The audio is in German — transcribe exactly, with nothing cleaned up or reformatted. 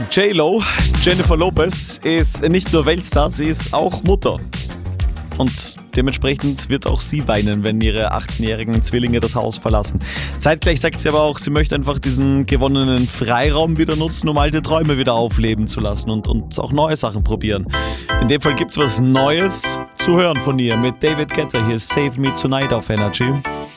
J-Lo, Jennifer Lopez, ist nicht nur Weltstar, sie ist auch Mutter. Und dementsprechend wird auch sie weinen, wenn ihre achtzehnjährigen Zwillinge das Haus verlassen. Zeitgleich sagt sie aber auch, sie möchte einfach diesen gewonnenen Freiraum wieder nutzen, um alte Träume wieder aufleben zu lassen und, und auch neue Sachen probieren. In dem Fall gibt's was Neues zu hören von ihr mit David Guetta. Hier ist Save Me Tonight auf Energy.